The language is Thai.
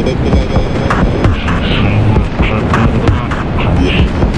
ลึกขึ้นเรื่อย